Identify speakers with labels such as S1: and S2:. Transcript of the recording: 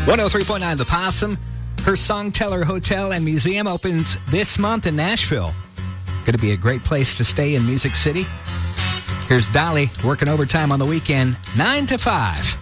S1: 103.9 The Possum. Her Songteller Hotel and Museum opens this month in Nashville. Going to be a great place to stay in Music City. Here's Dolly working overtime on the weekend, 9 to 5.